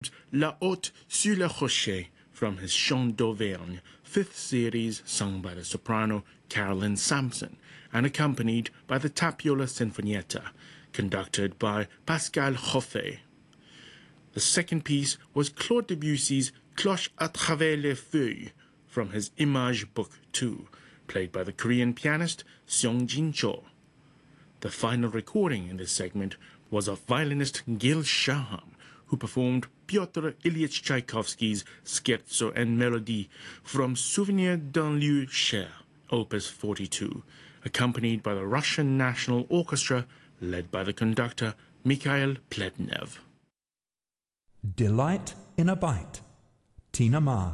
La Haute sur le Rocher from his Chant d'Auvergne, 5th series sung by the soprano Carolyn Sampson and accompanied by the Tapiola Sinfonietta, conducted by Pascal Joffé. The second piece was Claude Debussy's Cloche à travers les feuilles from his Image Book 2, played by the Korean pianist Seong-jin Cho. The final recording in this segment was of violinist Gil Shaham, who performed Pyotr Ilyich Tchaikovsky's Scherzo and Melody from Souvenir d'un lieu cher, Opus 42, accompanied by the Russian National Orchestra, led by the conductor Mikhail Plednev. Delight in a Bite, Tina Ma.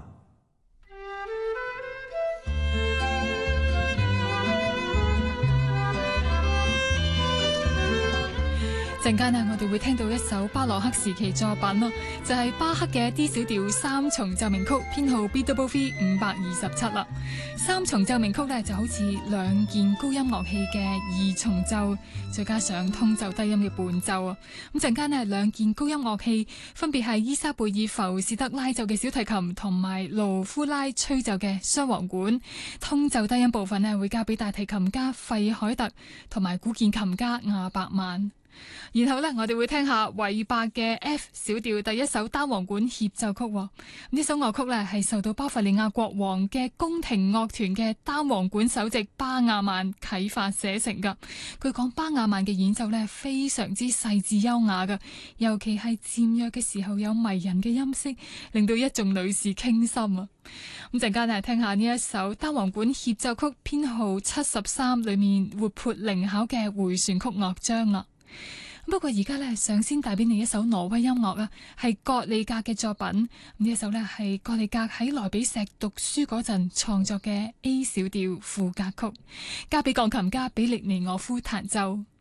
陣間我哋會聽到一首巴洛克時期作品咯，就係巴克嘅 D 小調三重奏鳴曲，編號 BWV 527啦。三重奏鳴曲呢就好似兩件高音樂器嘅二重奏，再加上通奏低音嘅伴奏啊。咁陣間呢兩件高音樂器分別係伊莎貝爾浮士德拉奏嘅小提琴同埋盧夫拉吹奏嘅雙簧管，通奏低音部分呢會交俾大提琴家費海特同埋古鍵琴家亞伯曼。然後呢，我哋會聽下韋伯嘅 F 小調第一首單簧管協奏曲。呢首樂曲呢係受到巴伐利亞國王嘅宮廷樂團嘅單簧管首席巴亞曼啟發寫成噶。據講巴亞曼嘅演奏呢非常之細緻優雅噶，尤其係漸弱嘅時候有迷人嘅音色，令到一眾女士傾心啊！咁陣間聽下呢一首單簧管協奏曲編號73裏面活潑靈巧嘅回旋曲樂章啦。不過而家呢，想先帶俾你一首挪威音樂啊，係葛利格嘅作品。呢一首呢，係葛利格喺萊比錫讀書嗰陣創作嘅 A 小調賦格曲，交俾鋼琴家比利尼俄夫彈奏。